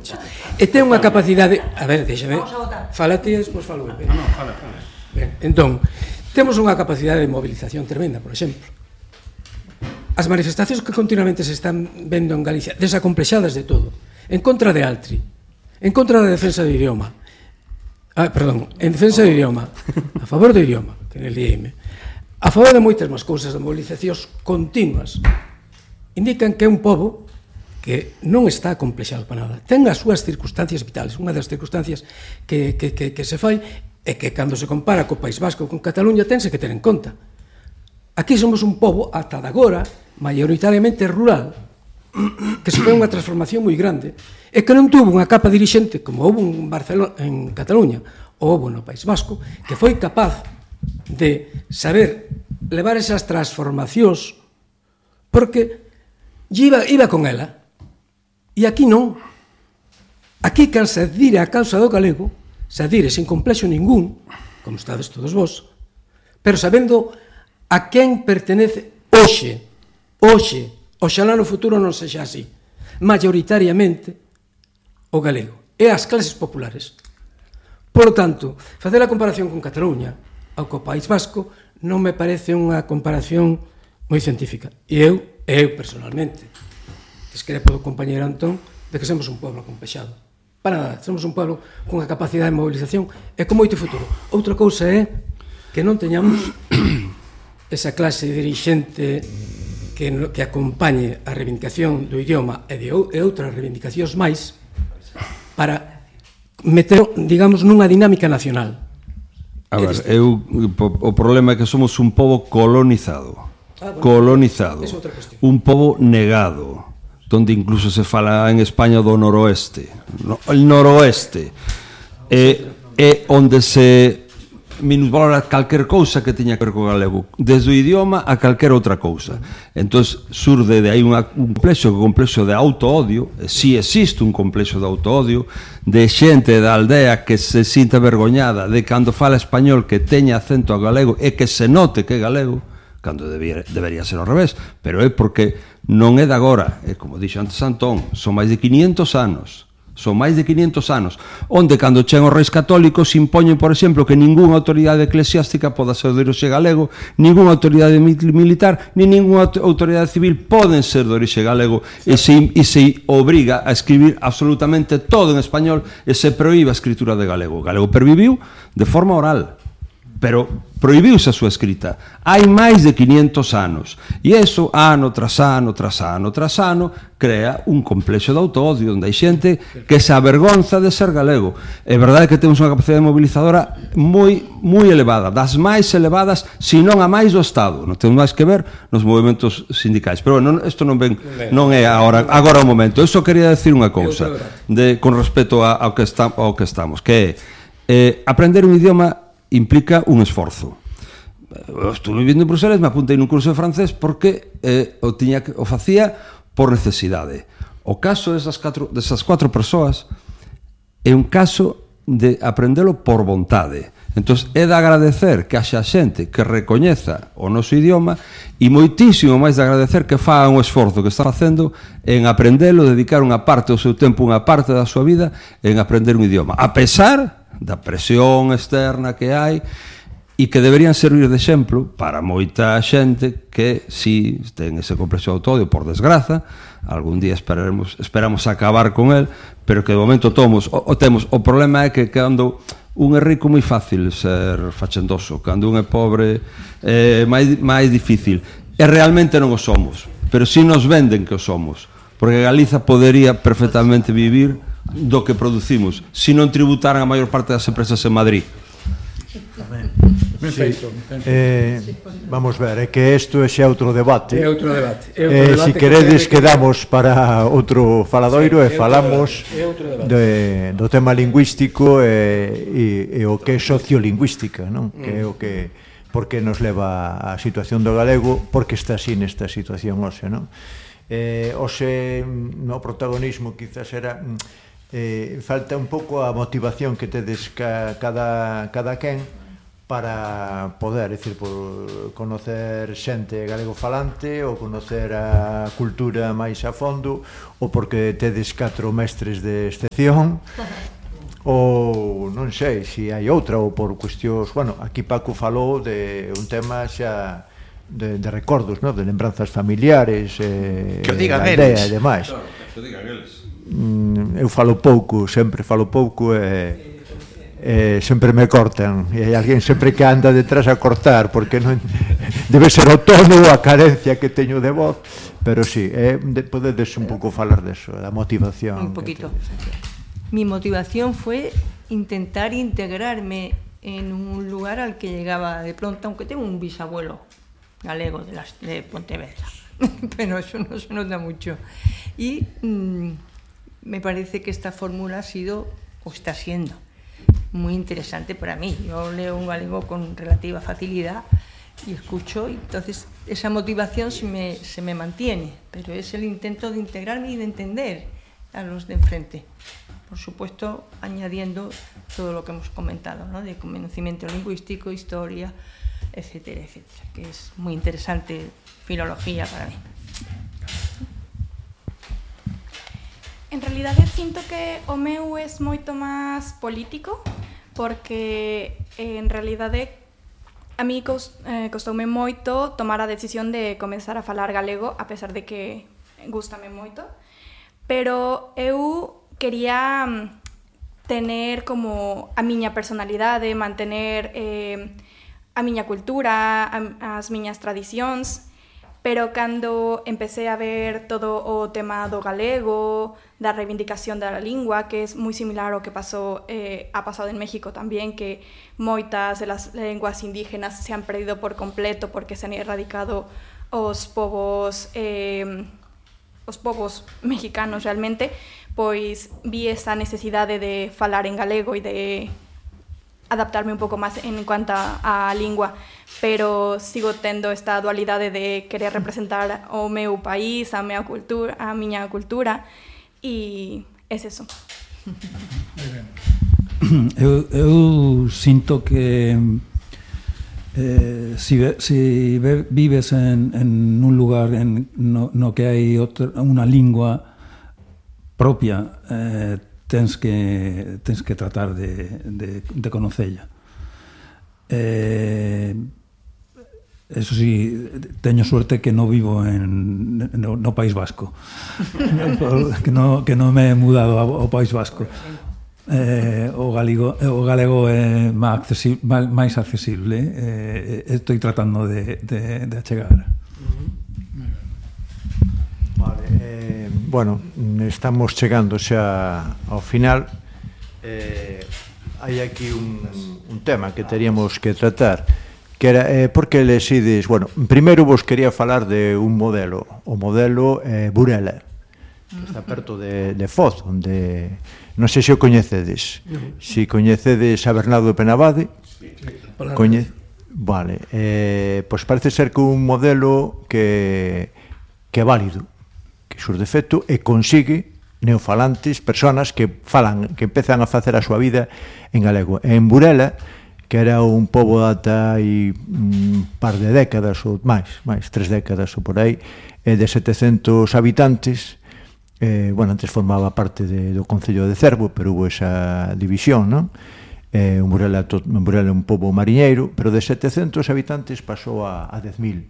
coche. E ten unha capacidade... A ver, deixame... Fala ti, despois falo eu. Non, fala. Ben, entón, temos unha capacidade de movilización tremenda, por exemplo. As manifestacións que continuamente se están vendo en Galicia, desacomplexadas de todo, en contra de Altri, en contra da defensa do idioma, en defensa do idioma, a favor do idioma, que en el IEM, a favor de moitas máis cousas, de movilizacións continuas, indican que é un pobo que non está complexado para nada. Ten as súas circunstancias vitales. Unha das circunstancias que se fai é que cando se compara co País Vasco con Cataluña tense que ter en conta. Aquí somos un pobo, ata de agora, maioritariamente rural, que se foi unha transformación moi grande e que non tuvo unha capa dirixente como houve en Barcelona, en Cataluña, ou houve no País Vasco, que foi capaz de saber levar esas transformacións porque iba con ela. E aquí non. Aquí, can se adire a causa do galego, se adire sin complexo ningún, como estades todos vos, pero sabendo a quen pertenece hoxe, oxalá no futuro non sexa así, maioritariamente o galego e as clases populares. Por lo tanto, facer a comparación con Cataluña ou co País Vasco non me parece unha comparación moi científica. E eu personalmente, discrepo do compañeiro Antón, de que somos un pueblo complexado. Para nada, somos un pueblo con unha capacidade de movilización e con moito futuro. Outra cousa é que non teñamos esa clase dirixente que acompañe a reivindicación do idioma e outras reivindicacións máis para meter, digamos, nunha dinámica nacional. A ver, o problema é que somos un pobo colonizado. Un pobo negado, donde incluso se fala en España do noroeste. El noroeste é onde se minusvalora calquer cousa que teña que ver co galego, desde o idioma a calquer outra cousa. Entón, surde de aí un complexo de auto-odio, si existe un complexo de auto-odio, de xente da aldea que se sinta vergoñada de cando fala español que teña acento galego e que se note que é galego, cando debería ser ao revés, pero é porque non é de agora, é como dixo antes Antón, son máis de 500 anos, onde cando chegan os reis católicos impoñen, por exemplo, que ningunha autoridade eclesiástica poda ser de orixe galego, ningunha autoridade militar, ni ningunha autoridade civil poden ser de orixe galego, e se obriga a escribir absolutamente todo en español e se proíbe a escritura de galego. O galego perviviu de forma oral, pero prohibiuse a súa escrita hai máis de 500 anos e iso, ano tras ano crea un complexo de auto-odio onde hai xente que se avergonza de ser galego. É verdade que temos unha capacidade mobilizadora moi elevada, das máis elevadas, se non a máis do Estado. Non temos máis que ver nos movimentos sindicais, pero isto non é agora o momento. Eu só quería decir unha cousa con respecto ao que estamos, que é aprender un idioma implica un esforzo. Estuve vivindo en Bruselas, me apuntei nun curso de francés porque o facía por necesidade. O caso desas 4 persoas é un caso de aprendelo por vontade. Entón, é de agradecer que haxa xente que recoñeza o noso idioma e moitísimo máis de agradecer que faga un esforzo que está facendo en aprendelo, dedicar unha parte do seu tempo, unha parte da súa vida en aprender un idioma, a pesar da presión externa que hai e que deberían servir de exemplo para moita xente que si ten ese complexo de autoodio, por desgraza, algún día esperamos acabar con el, pero que de momento temos. O problema é que cando un é rico moi fácil ser fachendoso, cando un é pobre é máis difícil, e realmente non o somos, pero si nos venden que o somos, porque Galiza podería perfectamente vivir do que producimos, se non tributaran a maior parte das empresas en Madrid. Vamos ver, é que isto é xa outro debate. É outro debate. Se queredes quedamos para outro faladoiro e falamos do tema lingüístico e o que é sociolingüística, non? Que é o que porque nos leva a situación do galego, porque está así nesta situación hoxe, non? Hoxe no protagonismo quizás era falta un pouco a motivación que tedes cada quen para poder, decir, por conocer xente galego falante ou conocer a cultura máis a fondo, ou porque tedes 4 mestres de excepción, ou non sei se hai outra, ou por cuestións, bueno, aquí Paco falou de un tema xa de recordos, no? De lembranzas familiares, que o digan eles e demais. Claro, que o digan eles. Eu falo pouco, sempre falo pouco e sempre me cortan e hai alguén sempre que anda detrás a cortar porque non debe ser o tono ou a carencia que teño de voz, pero sí, podedes un pouco falar deso, da motivación. Un poquito. Mi motivación fue intentar integrarme en un lugar al que llegaba de pronto, aunque tengo un bisabuelo galego de Pontevedra, pero eso no se nota mucho. Y me parece que esta fórmula ha sido, o está siendo, muy interesante para mí. Yo leo un galego con relativa facilidad y escucho, y entonces esa motivación se me mantiene, pero es el intento de integrarme y de entender a los de enfrente. Por supuesto, añadiendo todo lo que hemos comentado, ¿no? De conocimiento lingüístico, historia, etcétera, etcétera, que es muy interesante filología para mí. En realidad eu sinto que o meu é moito máis político, porque en realidade a mí costoume moito tomar a decisión de comezar a falar galego, a pesar de que gústame moito, pero eu quería tener como a miña personalidade, mantener a miña cultura, as miñas tradicións, pero cando empecé a ver todo o tema do galego, da reivindicación da lingua, que é moi similar ao que ha pasado en México tamén, que moitas de las lenguas indígenas se han perdido por completo porque se han erradicado os povos mexicanos realmente, pois vi esa necesidade de falar en galego e de adaptarme un pouco máis en cuanto á lingua, pero sigo tendo esta dualidade de querer representar o meu país, a miña cultura, e é eso. Eu sinto que si vives en un lugar no que hai unha lingua propia, tens que tratar de conocella. Eso sí, teño suerte que non vivo no País Vasco, que non me he mudado ao País Vasco. O galego é máis accesible, estou tratando de achegar. Vale, bueno, estamos chegando xa ao final. Hai aquí un tema que teríamos que tratar, que era por que lesides. Bueno, primeiro vos quería falar de un modelo, o modelo Burela, que está perto de Foz, onde non sei se o coñecedes. Se coñecedes a Bernardo de Penabade, vale, pois parece ser que un modelo que é válido, que sur defecto e consigue neofalantes, personas que falan, que empezan a facer a súa vida en galego. En Burela, que era un pobo ata hai un par de décadas ou máis 3 décadas ou por aí, de 700 habitantes. Bueno, antes formaba parte do Concello de Cervo, pero hubo esa división, non? Burela é un pobo mariñeiro, pero de 700 habitantes pasou a 10.000.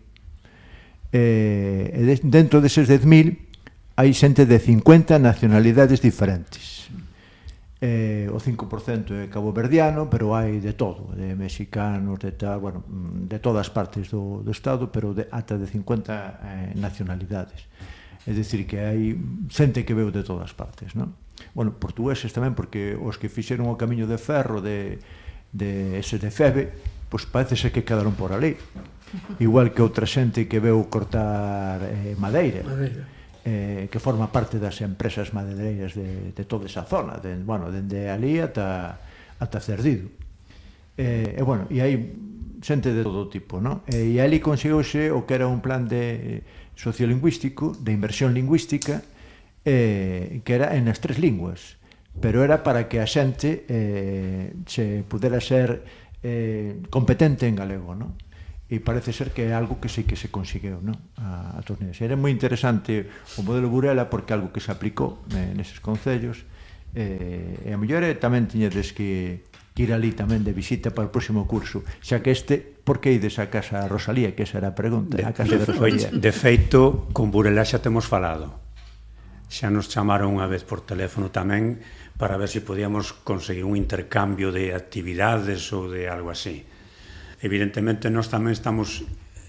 Dentro deses 10.000 hai xente de 50 nacionalidades diferentes. O 5% é caboverdiano, pero hai de todo, de mexicanos, de tal, bueno, de todas partes do Estado, pero ata de 50 nacionalidades. É dicir, que hai xente que veu de todas partes, non? Bueno, portugueses tamén, porque os que fixeron o camiño de ferro de ese de Febe, pois parece ser que quedaron por ali. Igual que outra xente que veu cortar madeira, que forma parte das empresas madeireiras de toda esa zona, dende ali ata Cerdido. E hai xente de todo tipo, non? E ali conseguiuse o que era un plan de sociolingüístico, de inversión lingüística, que era en as 3 linguas, pero era para que a xente se pudera ser competente en galego, non? E parece ser que é algo que sí que se conseguiu, non? A Torneiras. Era moi interesante o modelo Burela porque é algo que se aplicou neses concellos, e a mellor tamén tiñedes que ir ali tamén de visita para o próximo curso, xa que por que ides a Casa Rosalía, que esa era a pregunta, a Casa de Rosalía. De feito, con Burela xa temos falado, xa nos chamaron unha vez por teléfono tamén para ver se podíamos conseguir un intercambio de actividades ou de algo así. Evidentemente, nós tamén somos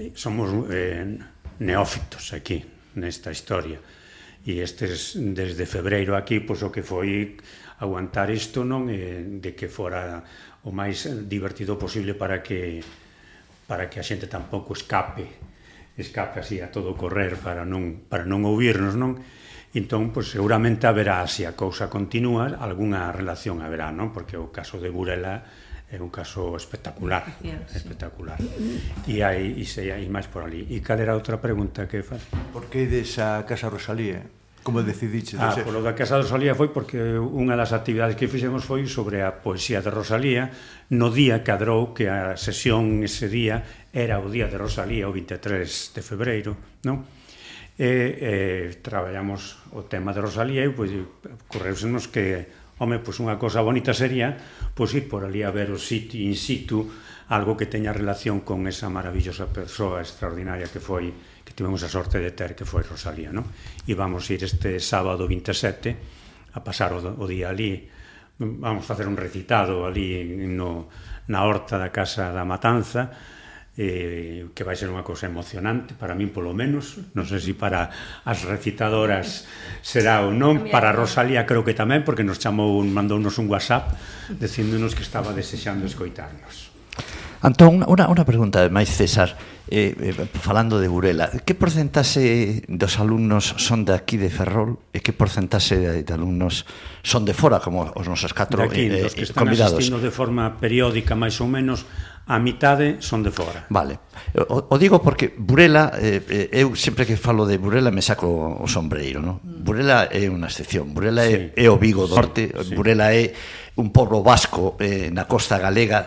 neófitos aquí, nesta historia. E desde febreiro aquí, pois o que foi aguantar isto, non? De que fora o máis divertido posible para que a xente tampouco escape así a todo correr para non ouvirnos, non? Entón, pois seguramente haberá, se a cousa continúa, algunha relación haberá, non? Porque o caso de Burela é un caso espectacular, espectacular. E hai máis por ali. E cal era a outra pregunta que faz? Por que ides a Casa Rosalía? Como decidiches? Polo da Casa de Rosalía foi porque unha das actividades que fixemos foi sobre a poesía de Rosalía. No día cadrou que a sesión ese día era o día de Rosalía, o 23 de febreiro, non? E traballamos o tema de Rosalía e ocorreusenos que pois unha cosa bonita sería pois ir por ali a ver o sitio in situ, algo que teña relación con esa maravillosa persoa extraordinaria que tivemos a sorte de ter, que foi Rosalía, non? E vamos ir este sábado 27 a pasar o día ali, vamos facer un recitado ali na horta da Casa da Matanza, que vai ser unha cousa emocionante para min polo menos, non sei se para as recitadoras será ou non, para Rosalía creo que tamén, porque mandounos un WhatsApp dicíndonos que estaba desexando escoitarnos. Antón, unha pregunta máis, César, falando de Burela, que porcentaxe dos alumnos son de aquí de Ferrol e que porcentaxe de alumnos son de fora, como os nosos 4 convidados? Dos que están asistindo de forma periódica máis ou menos, a mitade son de fora. Vale. O digo porque Burela, eu sempre que falo de Burela me saco o sombreiro, non? Burela é unha excepción. Burela é o Vigo do Norte, Burela é un pobo vasco na costa galega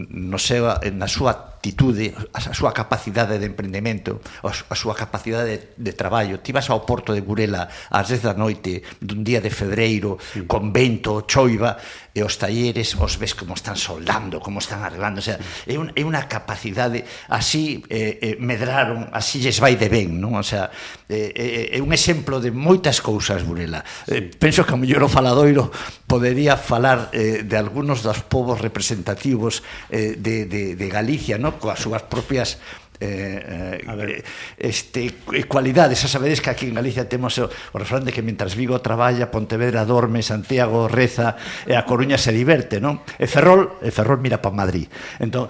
na súa actitude, a súa capacidade de emprendemento, a súa capacidade de traballo. Ti vas ao porto de Burela ás 10 da noite dun día de febreiro, con vento, choiva, e os talleres os ves como están soldando, como están arreglando, o sea, é unha capacidade así medraron, así lles vai de ben, non? O sea, é un exemplo de moitas cousas Burela. Penso que a mellor o faladoiro podería falar de algunos dos povos representativos de Galicia, non? Coas súas propias cualidades. A sabedes que aquí en Galicia temos o refrán de que mentras Vigo traballa, Pontevedra dorme, Santiago reza e a Coruña se diverte, non? E Ferrol mira para Madrid. Entón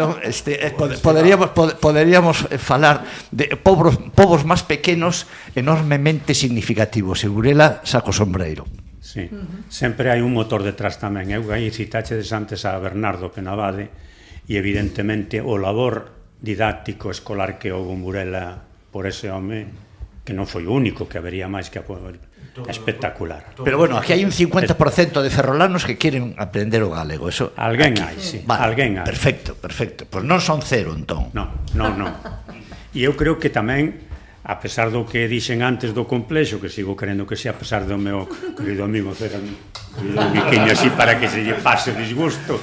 poderíamos falar de povos máis pequenos enormemente significativos. E Burela saco sombreiro. Sí, sempre hai un motor detrás tamén. Eu aí citachedes antes a Bernardo Penabade e evidentemente o labor didáctico escolar que houve en Burela por ese home, que non foi o único, que habería máis que espectacular. Pero bueno, aquí hai un 50% de ferrolanos que queren aprender o galego. Eso alguén hai, sí. Alguén hai. Perfecto. Pois non son cero, entón. Non. E eu creo que tamén, a pesar do que dixen antes do complexo, que sigo querendo que sea, a pesar do meu querido amigo César, un biquiño así para que se lle pase o disgusto.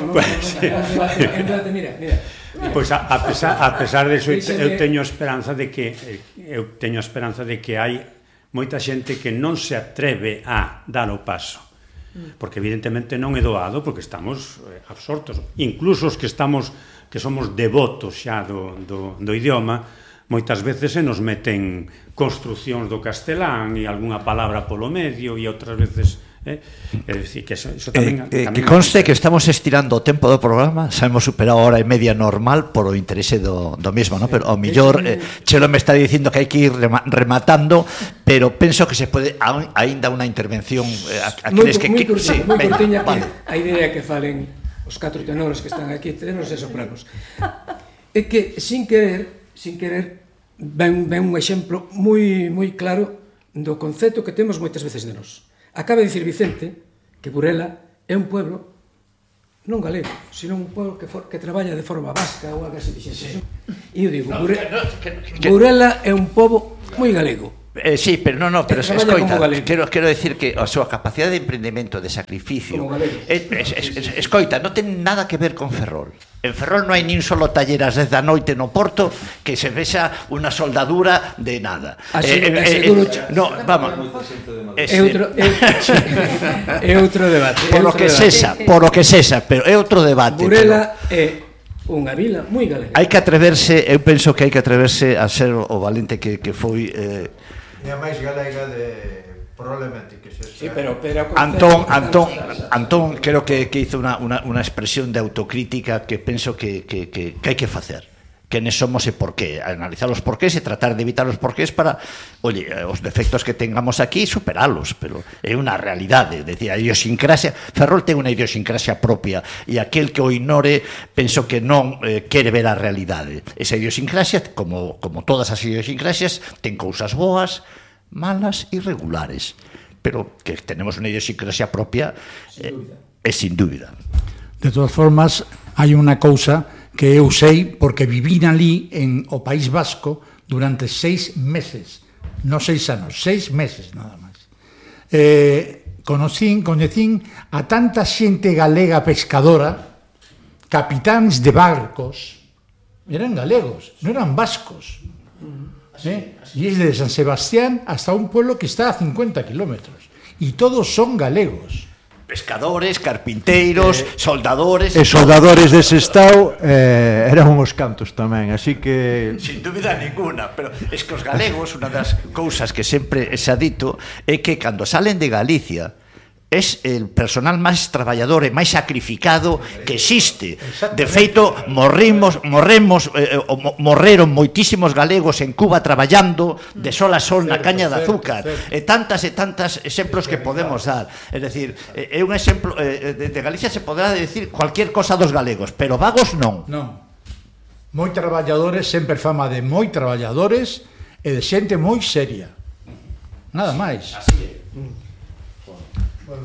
Mira. Pois a pesar disso, eu teño esperanza de que hai moita xente que non se atreve a dar o paso, porque evidentemente non é doado, porque estamos absortos, incluso os que somos devotos xa do idioma, moitas veces se nos meten construcións do castelán e algunha palabra polo medio, e outras veces é dicir que eso tamén que conste que estamos estirando o tempo do programa, sabemos superar a hora e media normal por o interese do mesmo, ¿no? Pero ao mellor Chelo me está dicindo que hai que ir rematando, pero penso que se pode aínda unha intervención moi curtiña, a idea que falen os 4 tenores que están aquí, tenores e sopranos, é que sin querer ven un exemplo moi claro do concepto que temos moitas veces de nós. Acaba de dicir Vicente que Burela é un pueblo non galego, sino un pobo que traballa de forma vasca ou algo así. E eu digo, Burela é un pobo moi galego. Sí, pero pero escoita, quero decir que a súa capacidade de emprendemento, de sacrificio, escoita, non ten nada que ver con Ferrol. En Ferrol non hai nin solo taller ás 10 da noite no Porto que se vexa unha soldadura de nada. No, vamos. É outro debate. Por o que sexa, pero é outro debate. Burela é unha vila moi galega. Hai que atreverse, eu penso que hai que atreverse a ser o valente que foi E a máis galega de probablemente que se... Sí, pero Antón creo que hizo unha expresión de autocrítica que penso que hai que facer. Quenes somos e por qué, analizar os porqués e tratar de evitar os porqués para, oye, os defectos que tengamos aquí superalos, pero é unha realidade, decir, a idiosincrasia, Ferrol ten unha idiosincrasia propia e aquel que o ignore penso que non quere ver a realidade. Esa idiosincrasia, como todas as idiosincrasias, ten cousas boas, malas e regulares, pero que tenemos unha idiosincrasia propia é sin dúbida. De todas formas, hai unha cousa que eu sei porque vivín ali en o País Vasco durante 6 meses, non 6 anos, 6 meses nada máis. Conocín a tanta xente galega pescadora, capitáns de barcos, eran galegos, non eran vascos. E es de San Sebastián hasta un pueblo que está a 50 kilómetros, e todos son galegos. Pescadores, carpinteiros, soldadores... E soldadores dese estado eran uns cantos tamén, así que... Sin dúbida ninguna, pero es que os galegos, unha das cousas que sempre se ha dito, é que cando salen de Galicia es el personal máis traballador e máis sacrificado que existe. De feito, morreron moitísimos galegos en Cuba traballando de sol a sol na caña de azúcar. E tantas exemplos que podemos dar. É dicir, é un exemplo de Galicia se podrá decir cualquier cosa dos galegos, pero vagos non. Non. Moi traballadores, sempre fama de moi traballadores e de xente moi seria. Nada máis. Así é. Bueno,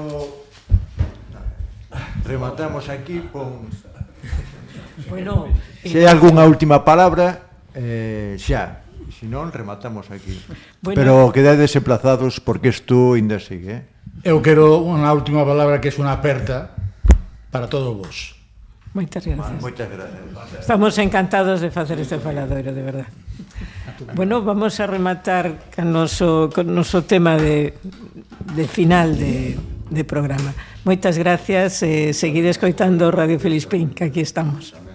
rematamos aquí con... Bueno, se hai algunha última palabra, xa, se non, rematamos aquí. Bueno. Pero quedades emplazados porque isto ainda sigue. Eu quero unha última palabra que é unha aperta para todos vos. Moitas gracias. Moitas gracias. Estamos encantados de facer este faladoiro, de verdad. Bueno, vamos a rematar con noso tema de final de programa. Moitas gracias, seguide escoitando Radio Felispín, que aquí estamos.